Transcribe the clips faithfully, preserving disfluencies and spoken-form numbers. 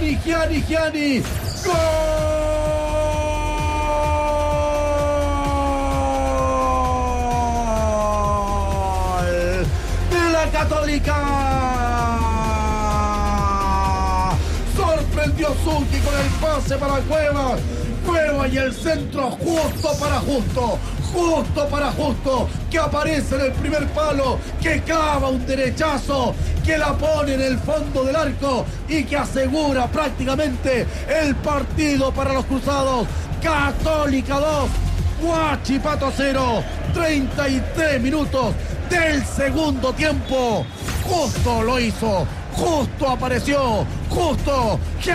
Gianni, Gianni, Gianni. ¡Gol! De la Católica. Sorprendió Zucchi con el pase para Cueva. Cueva y el centro justo para justo. Justo para justo, que aparece en el primer palo, que clava un derechazo, que la pone en el fondo del arco y que asegura prácticamente el partido para los cruzados. Católica dos, Huachipato cero, treinta y tres minutos del segundo tiempo. Justo lo hizo, justo apareció, justo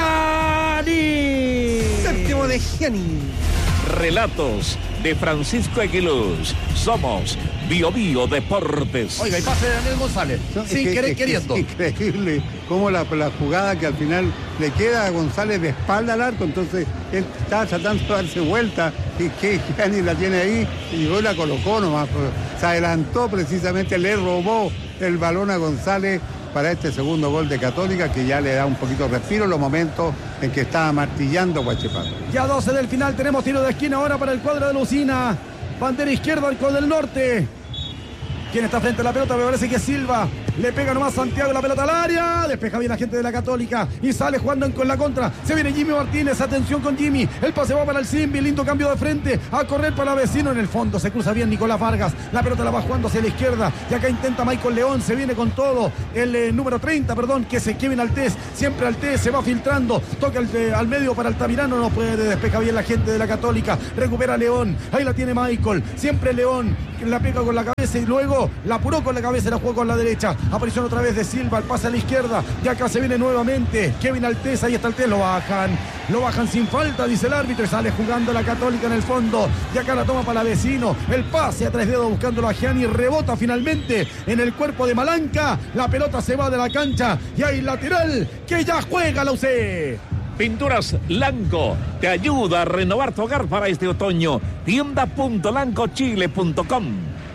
Gianni. Séptimo de Gianni. Relatos de Francisco Aguiluz. Somos Bio Bio Deportes. Oiga, y pase de Daniel González, No, sin es que, querer es queriendo. Es increíble cómo la, la jugada que al final le queda a González de espalda al arco, entonces él estaba tratando de darse vuelta y que Gianni la tiene ahí y llegó y la colocó nomás. Se adelantó precisamente, le robó el balón a González para este segundo gol de Católica, que ya le da un poquito de respiro en los momentos en que estaba martillando Huachipato. Ya doce del final, tenemos tiro de esquina ahora para el cuadro de Lucina. Bandera izquierda, arco del norte. ¿Quién está frente a la pelota? Me parece que es Silva. Le pega nomás Santiago la pelota al área. Despeja bien la gente de la Católica. Y sale jugando con la contra. Se viene Jimmy Martínez. Atención con Jimmy. El pase va para el Simbi. Lindo cambio de frente. A correr para Vecino en el fondo. Se cruza bien Nicolás Vargas. La pelota la va jugando hacia la izquierda. Y acá intenta Michael León. Se viene con todo. El eh, número treinta, perdón. Que se Kevin Altés. Siempre Altés. Se va filtrando. Toca el, eh, al medio para Altamirano. No puede. Despeja bien la gente de la Católica. Recupera León. Ahí la tiene Michael. Siempre León. La pega con la cabeza y luego la apuró con la cabeza. La jugó con la derecha. Aparición otra vez de Silva, el pase a la izquierda, y acá se viene nuevamente Kevin Altés, ahí está Altés, lo bajan, lo bajan sin falta, dice el árbitro, y sale jugando la Católica en el fondo, y acá la toma para Vecino, el pase a tres dedos buscándolo a Gianni, rebota finalmente en el cuerpo de Malanca, la pelota se va de la cancha, y hay lateral que ya juega la U C. Pinturas Lanco te ayuda a renovar tu hogar para este otoño. tienda punto lanco chile punto com.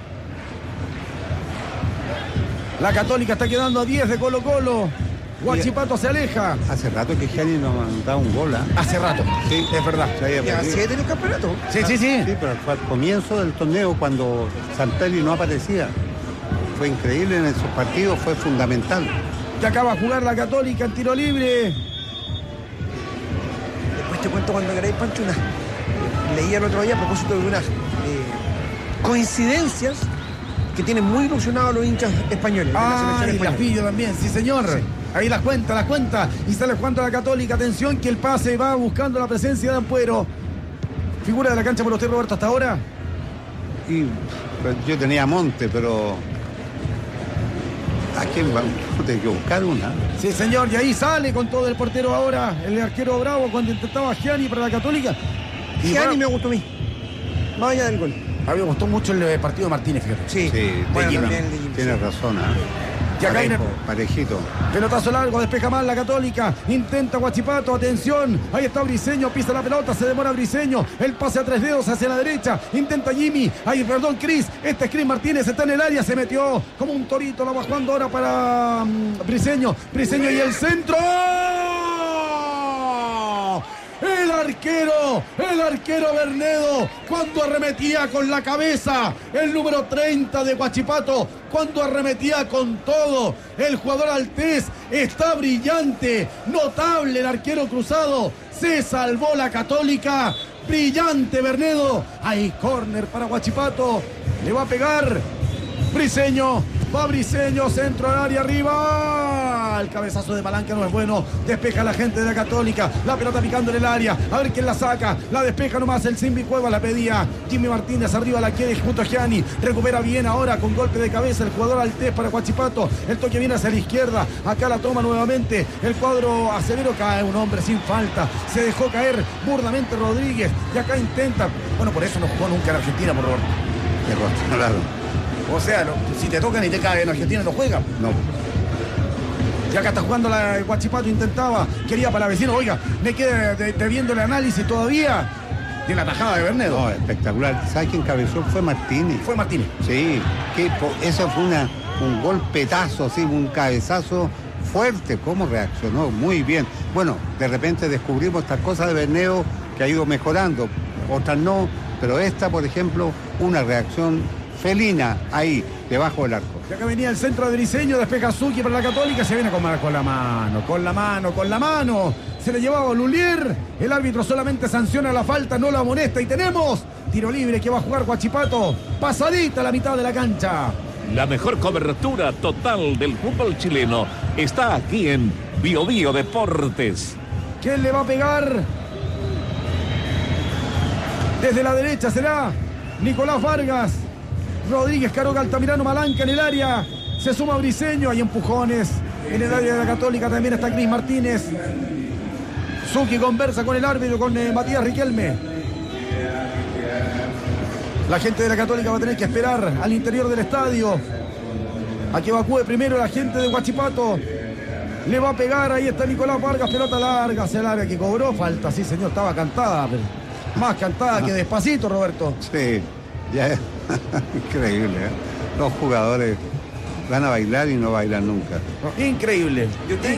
La Católica está quedando a diez de Colo Colo. Huachipato se aleja. Hace rato que Gianni nos mandaba un gol, ¿eh? Hace rato. Sí, Es verdad. se había Ya perdido. siete en el campeonato. Sí, sí, sí. Sí, pero fue al comienzo del torneo cuando Santelli no aparecía. Fue increíble en esos partidos, fue fundamental. Ya acaba de jugar la Católica en tiro libre. Después te cuento cuando queráis, Pancho, una... leí el otro día a propósito de unas eh, coincidencias que tienen muy ilusionados a los hinchas españoles. de la Ah, selección y española. las pillo también, sí señor. Sí. Ahí las cuenta, las cuenta. Y sale jugando la Católica. Atención que el pase va buscando la presencia de Ampuero. Figura de la cancha por usted, Roberto, hasta ahora. Y pues, yo tenía Monte, pero ¿a quién vamos? Tengo que buscar una. Sí, señor. Y ahí sale con todo el portero ahora. El arquero Bravo cuando intentaba Gianni para la Católica. Y Gianni Bravo- me gustó a mí. Más allá del gol. A mí me gustó mucho el eh, partido de Martínez, fíjate. Sí, Sí, bueno, tiene- también el de Jimmy. tienes razón, ¿eh? Y acá viene- Parejo, parejito. Pelotazo largo, despeja mal la Católica. Intenta Huachipato, atención. Ahí está Briseño, pisa la pelota, se demora Briseño. El pase a tres dedos hacia la derecha. Intenta Jimmy. Ahí, perdón, Cris. Este es Cris Martínez, está en el área, se metió como un torito. La va jugando ahora para um, Briseño. Briseño y el centro. El arquero, el arquero Bernedo, cuando arremetía con la cabeza, el número treinta de Huachipato, cuando arremetía con todo, el jugador Altés está brillante, notable el arquero cruzado, se salvó la Católica, brillante Bernedo, ahí córner para Huachipato, le va a pegar Briseño. Va Briseño, centro al área, arriba. El cabezazo de Malanca no es bueno. Despeja la gente de la Católica. La pelota picando en el área. A ver quién la saca. La despeja nomás el Simbi Cueva. La pedía Jimmy Martínez. Arriba la quiere junto a Gianni. Recupera bien ahora con golpe de cabeza el jugador Altés para Huachipato. El toque viene hacia la izquierda. Acá la toma nuevamente. El cuadro Acevedo cae. Un hombre sin falta. Se dejó caer burdamente Rodríguez. Y acá intenta. Bueno, por eso no jugó nunca en Argentina, por favor. Qué cosa, claro. O sea, no, si te tocan y te caen en Argentina, no juegan. No. Y acá está jugando la Huachipato, intentaba, quería para la vecina. Oiga, me queda de, de viendo el análisis todavía. Tiene la tajada de Bernedo. No, espectacular. ¿Sabes quién cabezó? Fue Martínez. Fue Martínez. Sí, que po- eso fue una, un golpetazo, así, un cabezazo fuerte, cómo reaccionó, muy bien. Bueno, de repente descubrimos estas cosas de Bernedo que ha ido mejorando, otras no, pero esta, por ejemplo, una reacción felina ahí, debajo del arco. Y acá venía el centro de Briseño, despeja Zucchi para la Católica, se viene con, con la mano, con la mano, con la mano. Se le llevaba a Lulier, el árbitro solamente sanciona la falta, no la amonesta y tenemos tiro libre que va a jugar Huachipato, pasadita a la mitad de la cancha. La mejor cobertura total del fútbol chileno está aquí en Bio Bio Deportes. ¿Quién le va a pegar? Desde la derecha será Nicolás Vargas. Rodríguez, Caroga, Altamirano, Malanca en el área. Se suma Briseño, hay empujones. En el área de la Católica también está Cris Martínez. Zucchi conversa con el árbitro, con eh, Matías Riquelme. La gente de la Católica va a tener que esperar al interior del estadio a que evacúe primero la gente de Huachipato. Le va a pegar, ahí está Nicolás Vargas, pelota larga, hacia el área que cobró. Falta, sí señor, estaba cantada, pero más cantada que despacito, Roberto. Sí, ya es increíble, ¿eh? Los jugadores van a bailar y no bailan nunca. Increíble. ¿Y usted?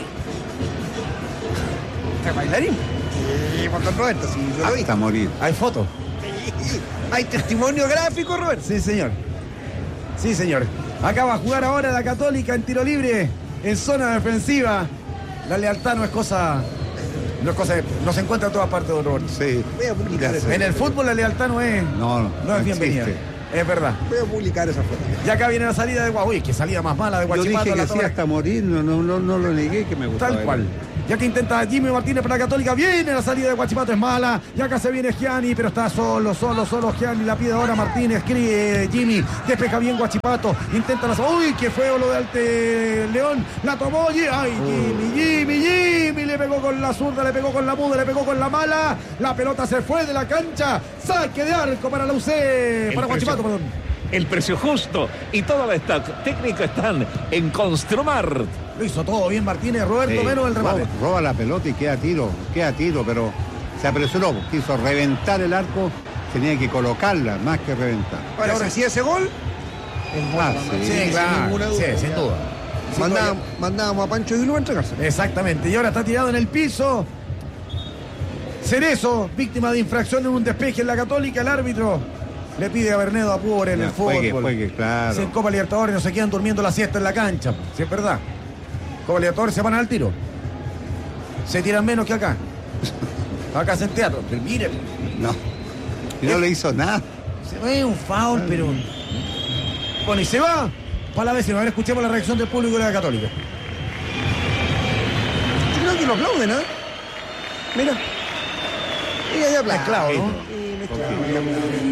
¿Está bailarín? Sí, por don Roberto, sí, yo lo vi. Hasta morir. Hay fotos. Hay testimonio gráfico, Roberto. Sí, señor. Sí, señor. Acá va a jugar ahora la Católica en tiro libre, en zona defensiva. La lealtad no es cosa... No, es cosa de- no se encuentra en todas partes, don Roberto. Sí. Voy a publicar eso. En el fútbol la lealtad no es... No, no, no es no bienvenida. existe. Es verdad. Voy a publicar esa foto. Y acá viene la salida de Guau. Uy, qué salida más mala de Yo Huachipato. dije la que sí toma- hasta morir, no, no, no, no lo negué que me gustaba. Tal cual. Ya que intenta Jimmy Martínez para la Católica, viene la salida de Huachipato, es mala. Y acá se viene Gianni, pero está solo, solo, solo Gianni. La pide ahora Martínez, eh, Jimmy. Despeja bien Huachipato. Intenta la... Uy, qué feo lo de Alte León. La tomó. y- Ay, Jimmy, Jimmy, Jimmy. Le pegó con la zurda, le pegó con la muda, le pegó con la mala. La pelota se fue de la cancha. Saque de arco para la U C. El Para Huachipato, precio- perdón. El precio justo y todo el staff técnico están en Construmart. Lo hizo todo bien Martínez, Roberto, Sí, menos el remate. roba, roba la pelota y queda tiro, queda tiro, pero se apresuró, quiso reventar el arco, tenía que colocarla más que reventar. Ahora, si hacía ese gol, Ah, sí. Sí, claro. ninguna duda. Sí, sin duda. Sin mandábamos, duda. mandábamos a Pancho Dilu a entregarse. Exactamente, y ahora está tirado en el piso. Cerezo, víctima de infracción en un despeje en la Católica, el árbitro le pide a Bernedo apure en Ya, el fútbol. juegue, juegue, claro. Si en Copa Libertadores no se quedan durmiendo la siesta en la cancha, si es verdad. Copa Libertadores se van al tiro. Se tiran menos que acá. Acá se en teatro. Pero mire, No, y no le hizo nada. se ve un foul, pero. Bueno, y se va para la vez. A ver, escuchemos la reacción del público de la Católica. Yo creo que lo aplauden, ¿eh? Mira. Y ahí aplauden. Mezclado, ¿no? Sí, mezclado.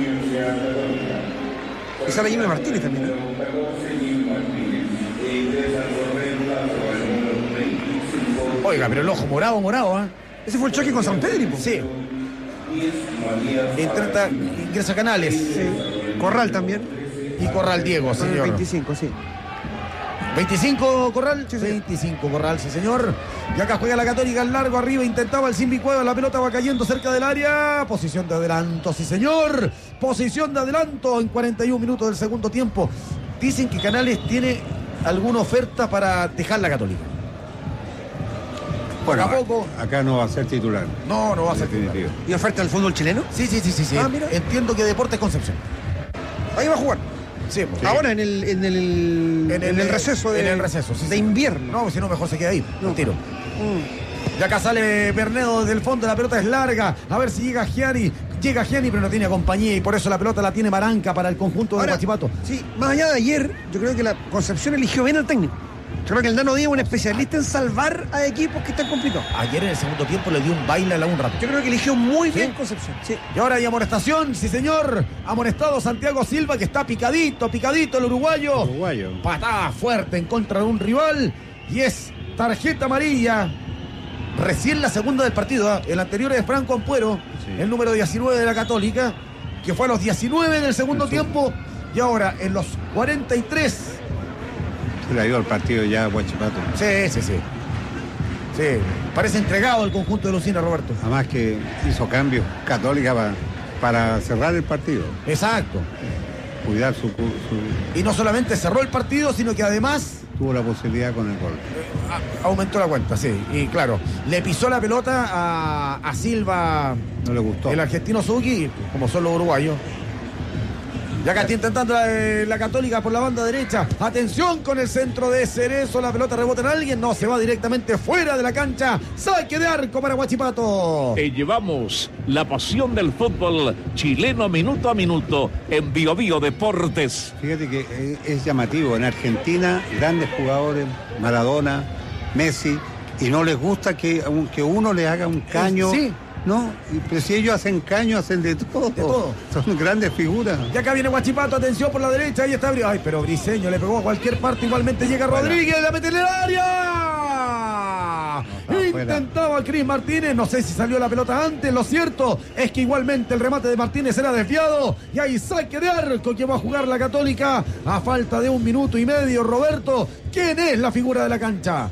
Y sale Jimmy Martínez también, ¿eh? Oiga, pero el ojo morado, morado, ¿eh? Ese fue el choque con San Pedro. Sí. Intenta, ingresa Canales. Corral también. Y Corral Diego, Con el señor. veinticinco, sí. ¿veinticinco Corral? Sí, señor. veinticinco Corral, sí, señor. Y acá juega la Católica al largo arriba, intentaba el Simbi Cueva, la pelota va cayendo cerca del área. Posición de adelanto, sí, señor. Posición de adelanto en cuarenta y un minutos del segundo tiempo. Dicen que Canales tiene alguna oferta para dejar la Católica. Bueno, Poco a poco. acá no va a ser titular. No, no va a ser titular. Definitivo. ¿Y oferta del fútbol chileno? Sí, sí, sí, sí, sí. Ah, mira. Entiendo que Deportes Concepción. Ahí va a jugar. Sí, pues. Ahora en el, en el, en el, receso de, en el receso, sí, de sí. invierno. No, si no, mejor se queda ahí. No. Un tiro. Mm. Y acá sale Bernedo desde el fondo, la pelota es larga. A ver si llega Gianni. Llega Gianni, pero no tiene compañía y por eso la pelota la tiene Maranca para el conjunto de Ahora, Huachipato. sí, más allá de ayer, yo creo que la Concepción eligió bien al técnico. Yo creo que el Nano Díaz es un especialista en salvar a equipos que están complicados. Ayer en el segundo tiempo le dio un baile a la un rato. Yo creo que eligió muy ¿Sí? bien Concepción. Sí. Y ahora hay amonestación, sí señor. Amonestado Santiago Silva, que está picadito, picadito el uruguayo. Uruguayo. Patada fuerte en contra de un rival. Y es tarjeta amarilla. Recién la segunda del partido. ¿eh? El anterior es Franco Ampuero, Sí. el número diecinueve de la Católica, que fue a los diecinueve del segundo Eso. tiempo. Y ahora en los cuarenta y tres. Se le ha ido el partido ya a Huachipato. Sí, sí, sí. Sí, parece entregado el conjunto de Lucina, Roberto. Además que hizo cambios Católica para, para cerrar el partido. Exacto. Cuidar su, su- Y no solamente cerró el partido, sino que además tuvo la posibilidad con el gol. A- aumentó la cuenta, sí. Y claro, le pisó la pelota a, a Silva, No le gustó. el argentino Suzuki, como son los uruguayos. Y acá está intentando la, la Católica por la banda derecha. Atención con el centro de Cerezo. La pelota rebota en alguien. No, se va directamente fuera de la cancha. Saque de arco para Huachipato. Y llevamos la pasión del fútbol chileno minuto a minuto en Bio Bio Deportes. Fíjate que eh, es llamativo. En Argentina, grandes jugadores, Maradona, Messi, y no les gusta que, que uno le haga un caño. Sí. No, y- pero si ellos hacen caño, hacen de todo. De todo. Son grandes figuras. Y acá viene Huachipato, atención por la derecha, ahí está Bri- Ay, pero Briseño le pegó a cualquier parte, igualmente llega Rodríguez, la mete en el área. No, Intentaba Cris Martínez, no sé si salió la pelota antes, lo cierto es que igualmente el remate de Martínez era desviado y hay saque de arco que va a jugar la Católica a falta de un minuto y medio. Roberto, ¿quién es la figura de la cancha?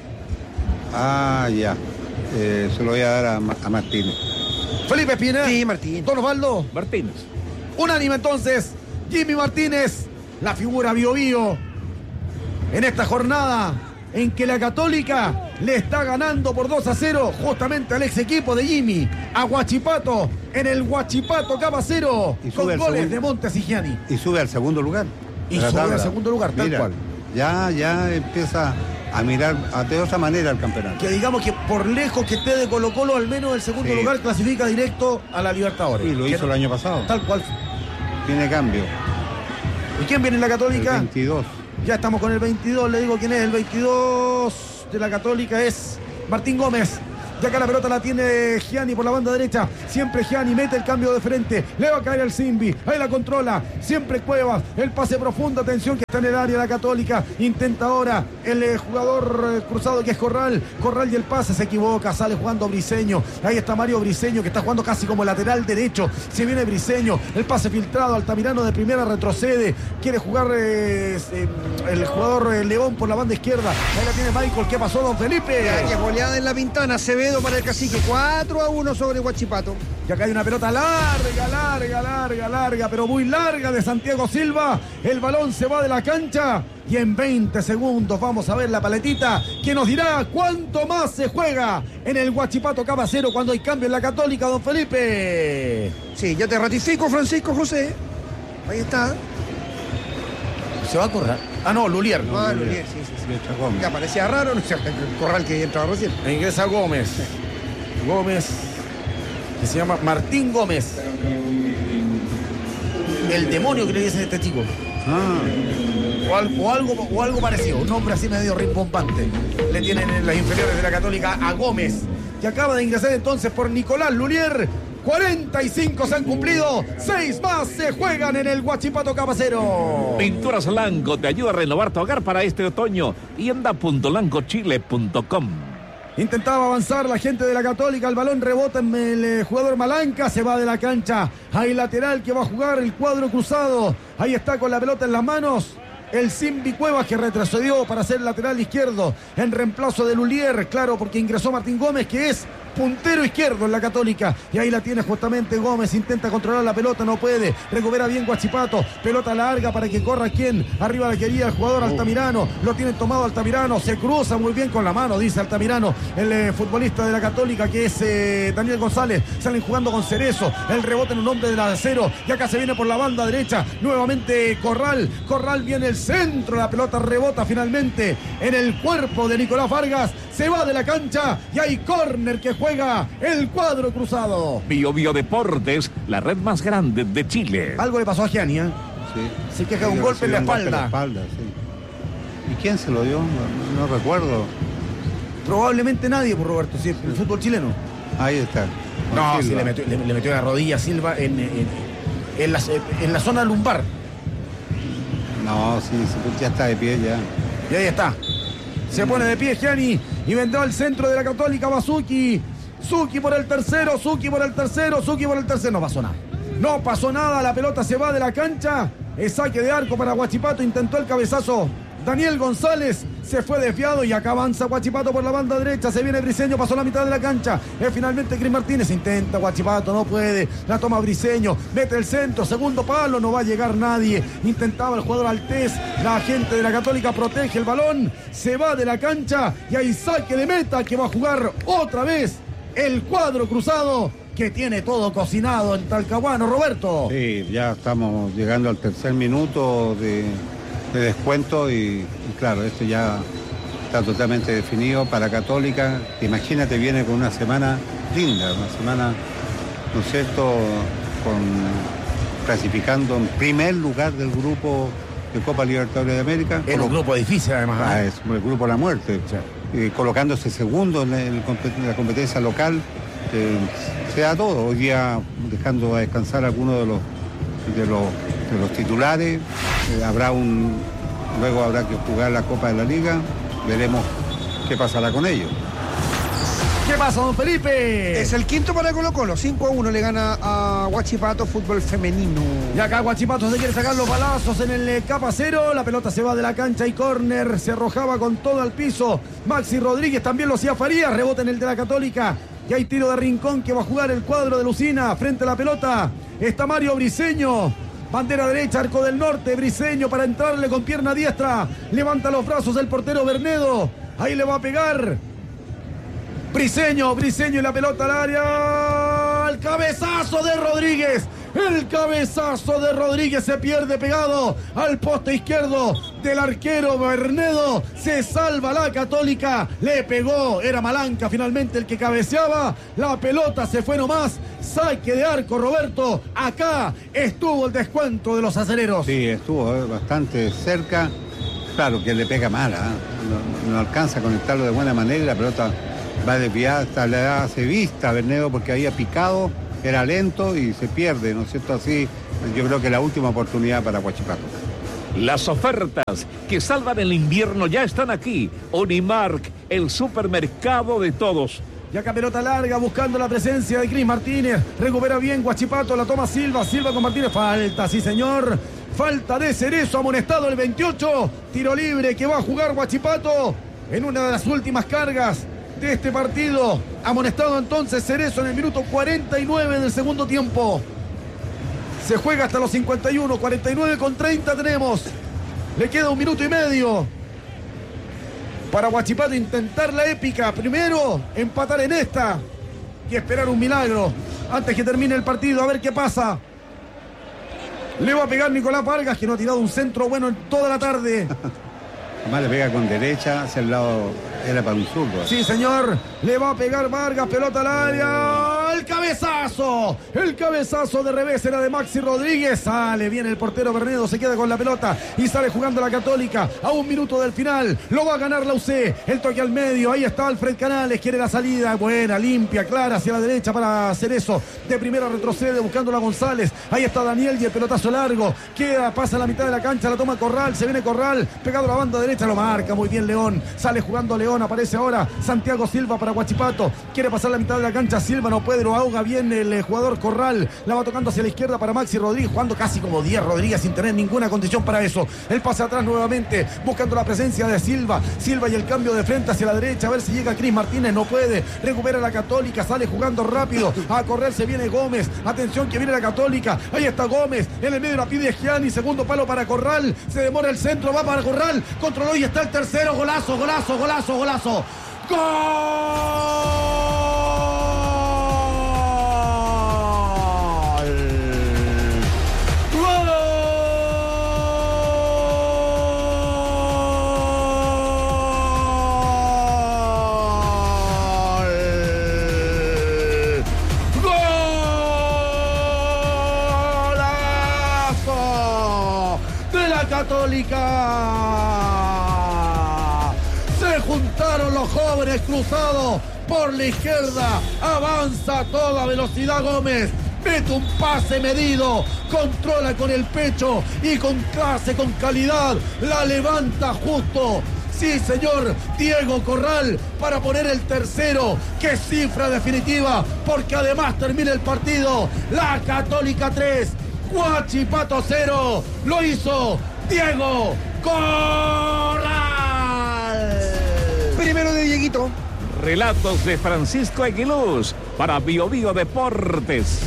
Ah, ya. Eh, se lo voy a dar a, Ma- a Martínez. Felipe Espina. Sí, Martín. Don Osvaldo. Martínez. Unánime entonces, Jimmy Martínez, la figura Bio Bio en esta jornada en que la Católica le está ganando por dos a cero justamente al ex equipo de Jimmy, a Huachipato, en el Huachipato Capa Cero, Y con sube al goles segundo. de Montes y Gianni. Y sube al segundo lugar. Y de la sube al tabla. segundo lugar, tal Mira, cual. Ya, ya empieza a mirar a- de otra manera el campeonato. Que digamos que por lejos que esté de Colo Colo, al menos el segundo Sí. lugar clasifica directo a la Libertadores. Y lo Que hizo no- el año pasado. Tal cual. Tiene cambio. ¿Y quién viene en la El Católica? veintidós. Ya estamos con el veintidós, le digo quién es. El veintidós de la Católica es Martín Gómez. Ya acá la pelota la tiene Gianni por la banda derecha. Siempre Gianni mete el cambio de frente. Le va a caer el Simbi. Ahí la controla. Siempre Cuevas. El pase profundo. Atención que está en el área la Católica. Intenta ahora el eh, jugador eh, cruzado que es Corral. Corral y el pase se equivoca. Sale jugando Briseño. Ahí está Mario Briseño que está jugando casi como lateral derecho. Se viene Briseño. El pase filtrado. Altamirano de primera retrocede. Quiere jugar eh, eh, el jugador eh, León por la banda izquierda. Ahí la tiene Michael. ¿Qué pasó, don Felipe? Ya que goleada en la Pintana, Acevedo para el Cacique, cuatro a uno sobre Huachipato. Y acá hay una pelota larga, larga, larga, larga, pero muy larga de Santiago Silva. El balón se va de la cancha y en veinte segundos vamos a ver la paletita que nos dirá cuánto más se juega en el Huachipato Capa Cero cuando hay cambio en la Católica, don Felipe. Sí, ya te ratifico, Francisco José. Ahí está. Se va a correr. Ah, no, Lulier. Ah, Lulier, sí, sí, sí. Letra Gómez. Ya parecía raro, no sé, el corral que entraba recién. E ingresa Gómez. Gómez, que se llama Martín Gómez. El demonio que le dicen a este chico. Ah, O algo, o, algo, o algo parecido, un nombre así medio rimbombante. Le tienen en las inferiores de la Católica a Gómez, que acaba de ingresar entonces por Nicolás Lulier. cuarenta y cinco se han cumplido, seis más se juegan en el Huachipato Capa Cero. Pinturas Lanco te ayuda a renovar tu hogar para este otoño. tienda punto lanco chile punto com. Intentaba avanzar la gente de la Católica, el balón rebota en el eh, jugador Malanca, se va de la cancha. Hay lateral que va a jugar el cuadro cruzado. Ahí está con la pelota en las manos. El Simbi Cuevas que retrocedió para ser lateral izquierdo en reemplazo de Lulier, claro, porque ingresó Martín Gómez, que es puntero izquierdo en la Católica. Y ahí la tiene justamente Gómez, intenta controlar la pelota, no puede. Recupera bien Huachipato, pelota larga para que corra quien. Arriba la quería el jugador Altamirano, lo tiene tomado Altamirano, se cruza muy bien con la mano, dice Altamirano, el eh, futbolista de la Católica que es eh, Daniel González. Salen jugando con Cerezo, el rebote en un hombre del acero. Y acá se viene por la banda derecha, nuevamente Corral. Corral viene el centro, la pelota rebota finalmente en el cuerpo de Nicolás Vargas. Se va de la cancha y hay córner que juega el cuadro cruzado. Bio Bio Deportes, la red más grande de Chile. Algo le pasó a Gianni, ¿eh? sí. Se queja de un Sí, golpe en la recibió un golpe espalda. sí. ¿Y quién se lo dio? No, no recuerdo. Probablemente nadie, por Roberto, sí, el fútbol chileno. Ahí está. No, Con sí, Silva. le metió, le, le metió la rodilla a Silva en, en, en la, en la zona lumbar. No, sí, sí, ya está de pie ya. Y ahí está. Se pone de pie Gianni y vendrá al centro de la Católica Bazuki. Zuki por el tercero, Zuki por el tercero, Zuki por el tercero. No pasó nada. No pasó nada, la pelota se va de la cancha. Es saque de arco para Huachipato. Intentó el cabezazo Daniel González se fue desviado y acá avanza Huachipato por la banda derecha. Se viene Briseño, pasó la mitad de la cancha. Es finalmente Cris Martínez. Intenta Huachipato, no puede. La toma Briseño, mete el centro, segundo palo, no va a llegar nadie. Intentaba el jugador Altés. La gente de la Católica protege el balón. Se va de la cancha y hay saque de meta que va a jugar otra vez el cuadro cruzado, que tiene todo cocinado en Talcahuano, Roberto. Sí, ya estamos llegando al tercer minuto de, de descuento y, y claro, esto ya está totalmente definido para Católica. Imagínate, viene con una semana linda, una semana, ¿no es cierto?, con, clasificando en primer lugar del grupo de Copa Libertadores de América. En un grupo difícil además. Ah, es el grupo de la muerte. Sí. Eh, colocándose segundo en la, en la competencia local. Eh, se da todo, hoy día dejando a descansar a algunos de los de los, de los titulares, eh, habrá un luego habrá que jugar la Copa de la Liga, veremos qué pasará con ellos. ¿Qué pasa, don Felipe? Es el quinto para Colo Colo, cinco a uno le gana a Huachipato fútbol femenino. Y acá Huachipato se quiere sacar los balazos en el capa cero, la pelota se va de la cancha y córner, se arrojaba con todo al piso. Maxi Rodríguez también lo hacía Farías, rebota en el de la Católica. Y hay tiro de rincón que va a jugar el cuadro de Lucina frente a la pelota. Está Mario Briseño. Bandera derecha, arco del norte. Briseño para entrarle con pierna diestra. Levanta los brazos el portero Bernedo. Ahí le va a pegar. Briseño, Briseño y la pelota al área. El cabezazo de Rodríguez. El cabezazo de Rodríguez se pierde pegado al poste izquierdo del arquero Bernedo. Se salva la Católica. Le pegó, era Malanca finalmente el que cabeceaba. La pelota se fue nomás. Saque de arco, Roberto. Acá estuvo el descuento de los aceleros. Sí, estuvo eh, bastante cerca. Claro que le pega mal, ¿eh? no, no alcanza a conectarlo de buena manera y la pelota va desviada hasta la edad se vista Bernedo porque había picado. Era lento y se pierde, ¿no es cierto? Así, yo creo que la última oportunidad para Huachipato. Las ofertas que salvan el invierno ya están aquí. Unimark, el supermercado de todos. Y acá pelota larga buscando la presencia de Cris Martínez. Recupera bien Huachipato, la toma Silva. Silva con Martínez. Falta, sí señor. Falta de Cerezo, amonestado el veintiocho. Tiro libre que va a jugar Huachipato en una de las últimas cargas de este partido. Amonestado entonces Cerezo en el minuto cuarenta y nueve del segundo tiempo. Se juega hasta los cincuenta y uno, cuarenta y nueve con treinta tenemos. Le queda un minuto y medio para Huachipato intentar la épica. Primero, empatar en esta y esperar un milagro antes que termine el partido. A ver qué pasa. Le va a pegar Nicolás Vargas, que no ha tirado un centro bueno en toda la tarde. Además le pega con derecha hacia el lado, era para un zurdo. Sí, señor. Le va a pegar Vargas, pelota al área. ¡El cabezazo! El cabezazo de revés era de Maxi Rodríguez. Sale bien el portero Bernedo, se queda con la pelota y sale jugando la Católica a un minuto del final. Lo va a ganar la U C. El toque al medio. Ahí está Alfred Canales, quiere la salida. Buena, limpia, clara hacia la derecha para Cerezo. De primera retrocede buscando a González. Ahí está Daniel y el pelotazo largo. Queda, pasa a la mitad de la cancha, la toma Corral. Se viene Corral, pegado a la banda derecha. Lo marca muy bien León. Sale jugando León. Aparece ahora Santiago Silva para Huachipato. Quiere pasar la mitad de la cancha. Silva no puede. Lo ahoga bien el jugador Corral. La va tocando hacia la izquierda para Maxi Rodríguez. Jugando casi como diez Rodríguez sin tener ninguna condición para eso. El pase atrás nuevamente. Buscando la presencia de Silva. Silva y el cambio de frente hacia la derecha. A ver si llega Cris Martínez. No puede. Recupera la Católica. Sale jugando rápido. A correr se viene Gómez. Atención que viene la Católica. Ahí está Gómez. En el medio la pide Gianni. Segundo palo para Corral. Se demora el centro. Va para Corral. Controló y está el tercero. Golazo, golazo, golazo, golazo. ¡Gol! ¡Gol! ¡Golazo! De la Católica. Se juntaron los jóvenes cruzados por la izquierda. Avanza a toda velocidad Gómez. Mete un pase medido. Controla con el pecho y con clase, con calidad. La levanta justo. Sí, señor, Diego Corral para poner el tercero. ¡Qué cifra definitiva! Porque además termina el partido. La Católica tres, Huachipato cero. Lo hizo Diego Corral. primero de Dieguito. Relatos de Francisco Aguiluz para Bio Bio Deportes.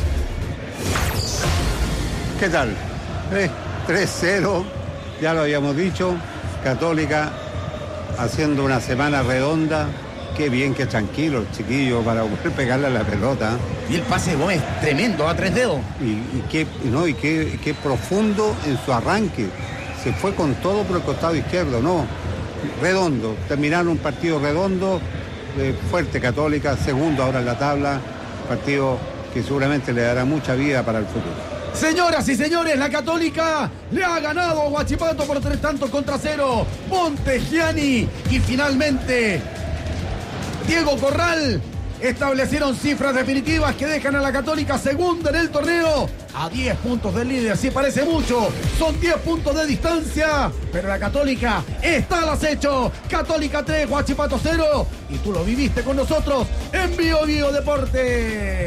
¿Qué tal? Eh, tres cero, ya lo habíamos dicho. Católica haciendo una semana redonda. Qué bien, qué tranquilo el chiquillo para poder pegarle a la pelota. Y el pase de Gómez tremendo, a tres dedos. Y, y, qué, no, y qué, qué profundo en su arranque. Se fue con todo por el costado izquierdo, ¿no? Redondo. Terminaron un partido redondo, eh, fuerte Católica, segundo ahora en la tabla. Partido que seguramente le dará mucha vida para el futuro. Señoras y señores, la Católica le ha ganado a Huachipato por tres tantos contra cero. Montegiani y finalmente Diego Corral establecieron cifras definitivas que dejan a la Católica segunda en el torneo a diez puntos del líder. Sí parece mucho, son diez puntos de distancia, pero la Católica está al acecho. Católica tres, Huachipato cero, y tú lo viviste con nosotros en Bio Bio Deportes.